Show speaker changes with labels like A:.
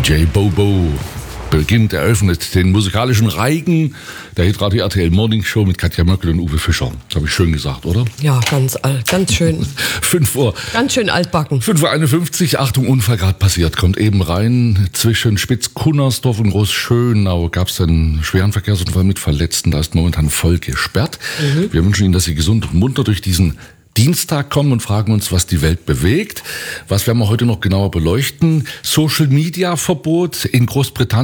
A: DJ Bobo eröffnet den musikalischen Reigen der Hitradio RTL Morning Show mit Katja Möckel und Uwe Fischer. Das habe ich schön gesagt, oder?
B: Ja, ganz alt, ganz schön.
A: 5 Uhr.
B: Ganz schön altbacken.
A: 5:51 Uhr, Achtung, Unfall gerade passiert. Kommt eben rein. Zwischen Spitzkunnersdorf und Großschönau gab es einen schweren Verkehrsunfall mit Verletzten. Da ist momentan voll gesperrt. Wir wünschen Ihnen, dass Sie gesund und munter durch diesen Dienstag kommen und fragen uns, was die Welt bewegt. Was werden wir heute noch genauer beleuchten? Social-Media-Verbot in Großbritannien.